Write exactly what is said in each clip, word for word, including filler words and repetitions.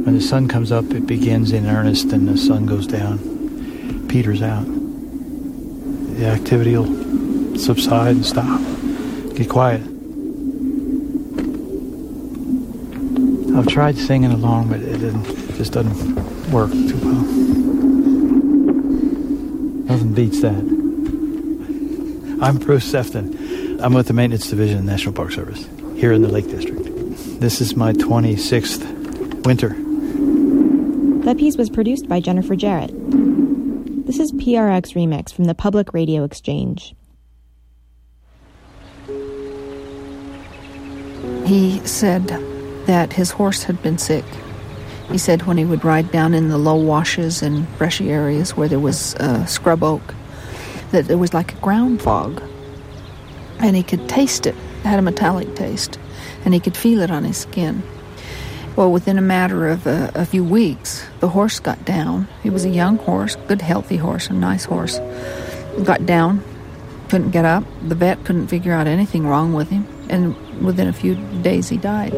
When the sun comes up, it begins in earnest, and the sun goes down, peters out. The activity will subside and stop, get quiet. I've tried singing along, but it didn't, just doesn't work too well. Nothing beats that. I'm Bruce Sefton. I'm with the Maintenance Division of the National Park Service here in the Lake District. This is my twenty-sixth winter. That piece was produced by Jennifer Jarrett. This is P R X Remix from the Public Radio Exchange. He said that his horse had been sick. He said when he would ride down in the low washes and brushy areas where there was uh, scrub oak, that there was like a ground fog. And he could taste it. It had a metallic taste. And he could feel it on his skin. Well, within a matter of a, a few weeks, the horse got down. He was a young horse, good, healthy horse, a nice horse. Got down, couldn't get up. The vet couldn't figure out anything wrong with him. And within a few days, he died.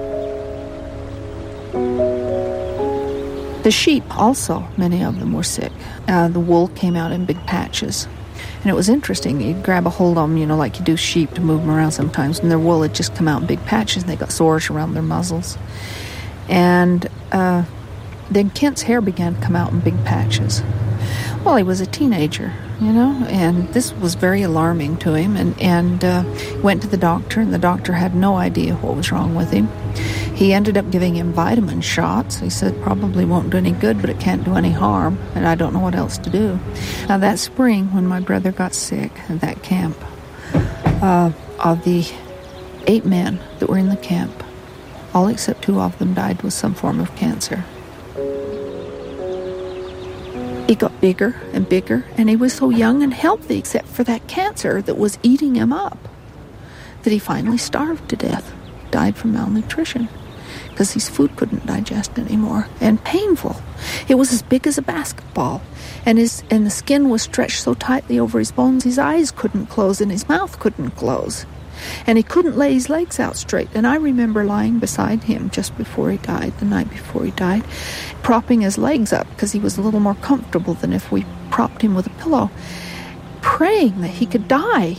The sheep also, many of them were sick. Uh, the wool came out in big patches. And it was interesting. You'd grab a hold of them, you know, like you do sheep to move them around sometimes, and their wool had just come out in big patches, and they got sores around their muzzles. And uh, then Kent's hair began to come out in big patches. Well, he was a teenager, you know, and this was very alarming to him, and, and uh, went to the doctor, and the doctor had no idea what was wrong with him. He ended up giving him vitamin shots. He said probably won't do any good, but it can't do any harm, and I don't know what else to do. Now, that spring, when my brother got sick at that camp, uh, of the eight men that were in the camp, all except two of them died with some form of cancer. He got bigger and bigger, and he was so young and healthy except for that cancer that was eating him up, that he finally starved to death, died from malnutrition, because his food couldn't digest anymore, and painful. It was as big as a basketball, and his and the skin was stretched so tightly over his bones, his eyes couldn't close and his mouth couldn't close. And he couldn't lay his legs out straight. And I remember lying beside him just before he died, the night before he died, propping his legs up because he was a little more comfortable than if we propped him with a pillow, praying that he could die.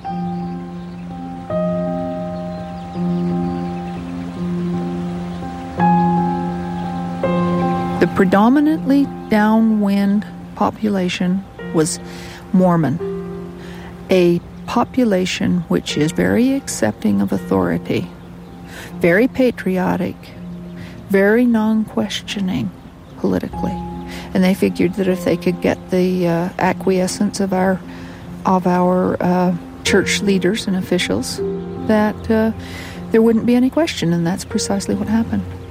The predominantly downwind population was Mormon, a population which is very accepting of authority, very patriotic, very non-questioning politically. And they figured that if they could get the uh, acquiescence of our of our uh, church leaders and officials, that uh, there wouldn't be any question, and that's precisely what happened.